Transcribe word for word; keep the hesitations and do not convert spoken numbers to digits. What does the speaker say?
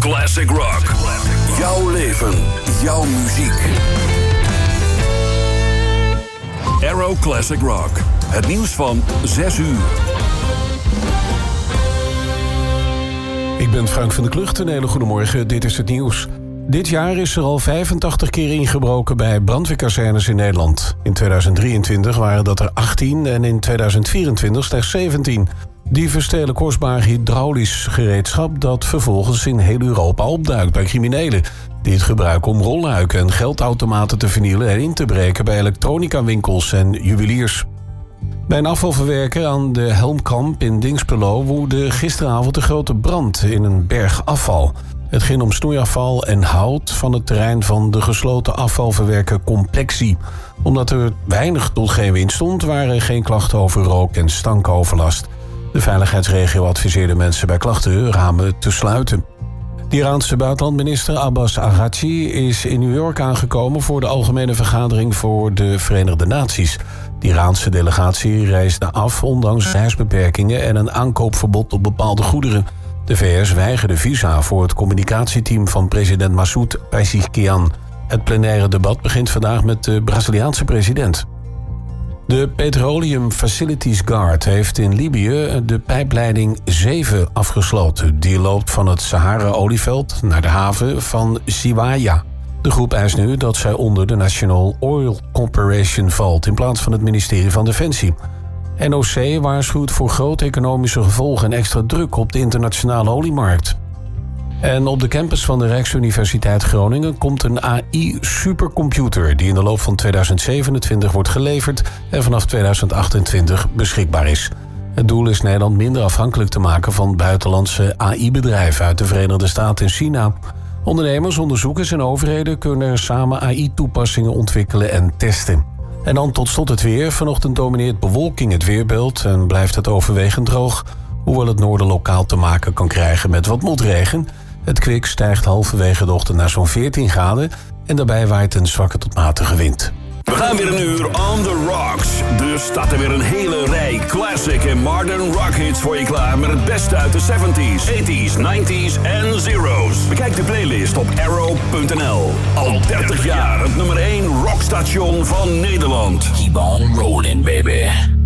Classic Rock. Jouw leven, jouw muziek. Aero Classic Rock. Het nieuws van zes uur. Ik ben Frank van der Klucht. Een hele goedemorgen, dit is het nieuws. Dit jaar is er al vijfentachtig keer ingebroken bij brandweerkazernes in Nederland. In tweeduizend drieëntwintig waren dat er achttien en in tweeduizend vierentwintig slechts zeventien. Dieven stelen kostbaar hydraulisch gereedschap dat vervolgens in heel Europa opduikt bij criminelen. Die het gebruiken om rolluiken en geldautomaten te vernielen en in te breken bij elektronicawinkels en juweliers. Bij een afvalverwerker aan de Helmkamp in Dinxperlo woedde gisteravond een grote brand in een berg afval. Het ging om snoeiafval en hout van het terrein van de gesloten afvalverwerker Complexie. Omdat er weinig tot geen wind stond, waren er geen klachten over rook- en stankoverlast. De veiligheidsregio adviseerde mensen bij klachten ramen te sluiten. De Iraanse buitenlandminister Abbas Araghchi is in New York aangekomen voor de Algemene Vergadering voor de Verenigde Naties. De Iraanse delegatie reisde af ondanks reisbeperkingen en een aankoopverbod op bepaalde goederen. De V S weigerde visa voor het communicatieteam van president Massoud Pezeshkian. Het plenaire debat begint vandaag met de Braziliaanse president. De Petroleum Facilities Guard heeft in Libië de pijpleiding zeven afgesloten. Die loopt van het Sahara-olieveld naar de haven van Siwaya. De groep eist nu dat zij onder de National Oil Corporation valt in plaats van het ministerie van Defensie. N O C waarschuwt voor grote economische gevolgen en extra druk op de internationale oliemarkt. En op de campus van de Rijksuniversiteit Groningen komt een A I-supercomputer die in de loop van tweeduizend zevenentwintig wordt geleverd en vanaf tweeduizend achtentwintig beschikbaar is. Het doel is Nederland minder afhankelijk te maken van buitenlandse A I-bedrijven uit de Verenigde Staten en China. Ondernemers, onderzoekers en overheden kunnen samen A I-toepassingen ontwikkelen en testen. En dan tot slot het weer. Vanochtend domineert bewolking het weerbeeld en blijft het overwegend droog, hoewel het noorden lokaal te maken kan krijgen met wat motregen. Het kwik stijgt halverwege de ochtend naar zo'n veertien graden en daarbij waait een zwakke tot matige wind. We gaan weer een uur on the rocks. Dus staat er weer een hele rij classic en modern rock hits voor je klaar met het beste uit de zeventies, tachtiger, negentiger en zero's. Bekijk de playlist op aero punt n l. Al dertig jaar het nummer één rockstation van Nederland. Keep on rolling, baby.